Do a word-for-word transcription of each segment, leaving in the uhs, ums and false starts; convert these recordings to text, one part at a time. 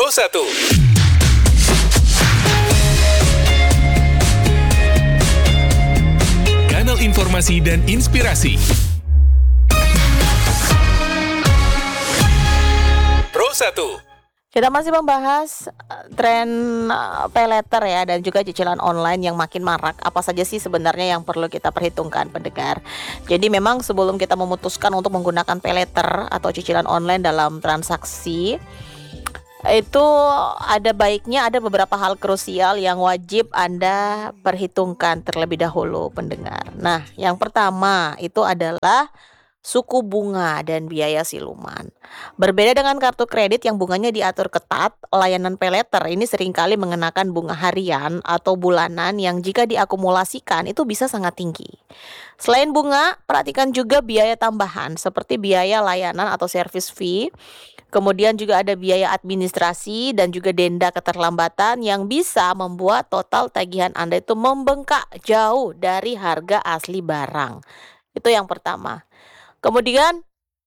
Pro satu. Kanal informasi dan inspirasi. Pro satu. Kita masih membahas uh, tren uh, pay letter ya, dan juga cicilan online yang makin marak. Apa saja sih sebenarnya yang perlu kita perhitungkan, pendengar? Jadi memang sebelum kita memutuskan untuk menggunakan pay letter atau cicilan online dalam transaksi, itu ada baiknya ada beberapa hal krusial yang wajib Anda perhitungkan terlebih dahulu, pendengar. Nah, yang pertama itu adalah suku bunga dan biaya siluman. Berbeda dengan kartu kredit yang bunganya diatur ketat, layanan pay letter ini seringkali mengenakan bunga harian atau bulanan yang jika diakumulasikan itu bisa sangat tinggi. Selain bunga, perhatikan juga biaya tambahan seperti biaya layanan atau service fee. Kemudian juga ada biaya administrasi dan juga denda keterlambatan yang bisa membuat total tagihan Anda itu membengkak jauh dari harga asli barang. Itu yang pertama. Kemudian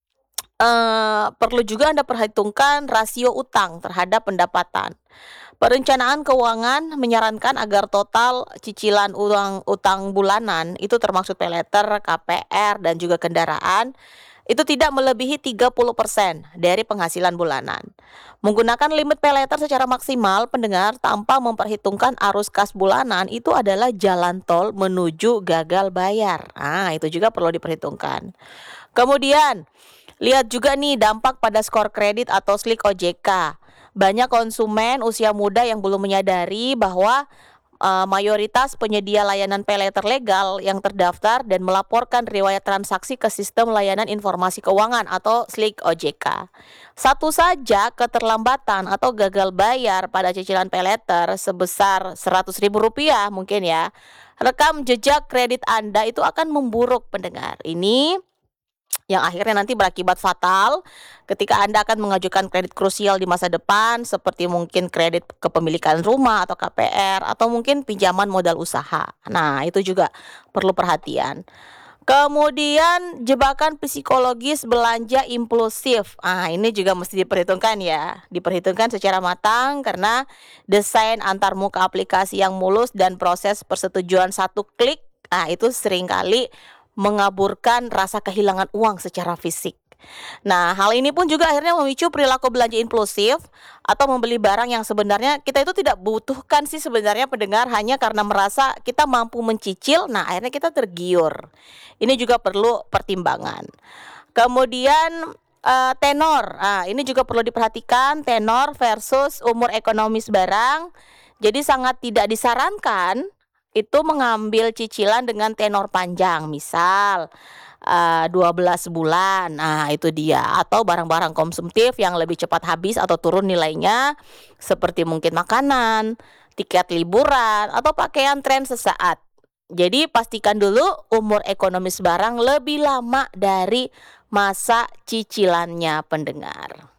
eh, perlu juga Anda perhitungkan rasio utang terhadap pendapatan. Perencanaan keuangan menyarankan agar total cicilan utang, utang bulanan itu termasuk pay letter, K P R, dan juga kendaraan itu tidak melebihi tiga puluh persen dari penghasilan bulanan. Menggunakan limit pay letter secara maksimal, pendengar, tanpa memperhitungkan arus kas bulanan itu adalah jalan tol menuju gagal bayar. Nah, itu juga perlu diperhitungkan. Kemudian, lihat juga nih dampak pada skor kredit atau slik O J K. Banyak konsumen usia muda yang belum menyadari bahwa uh, mayoritas penyedia layanan pay letter legal yang terdaftar dan melaporkan riwayat transaksi ke sistem layanan informasi keuangan atau slik O J K. Satu saja keterlambatan atau gagal bayar pada cicilan pay letter sebesar seratus ribu rupiah mungkin ya, rekam jejak kredit Anda itu akan memburuk, pendengar. Ini yang akhirnya nanti berakibat fatal ketika Anda akan mengajukan kredit krusial di masa depan, seperti mungkin kredit kepemilikan rumah atau K P R, atau mungkin pinjaman modal usaha. Nah, itu juga perlu perhatian. Kemudian jebakan psikologis belanja impulsif. Ah, ini juga mesti diperhitungkan ya. Diperhitungkan secara matang karena desain antarmuka aplikasi yang mulus dan proses persetujuan satu klik, ah itu seringkali mengaburkan rasa kehilangan uang secara fisik. Nah, hal ini pun juga akhirnya memicu perilaku belanja impulsif atau membeli barang yang sebenarnya kita itu tidak butuhkan sih sebenarnya, pendengar, hanya karena merasa kita mampu mencicil. Nah, akhirnya kita tergiur. Ini juga perlu pertimbangan. Kemudian uh, tenor. Nah, ini juga perlu diperhatikan, tenor versus umur ekonomis barang. Jadi sangat tidak disarankan itu mengambil cicilan dengan tenor panjang, misal uh, dua belas bulan. Nah, itu dia. Atau barang-barang konsumtif yang lebih cepat habis atau turun nilainya, seperti mungkin makanan, tiket liburan, atau pakaian tren sesaat. Jadi pastikan dulu umur ekonomis barang lebih lama dari masa cicilannya, pendengar.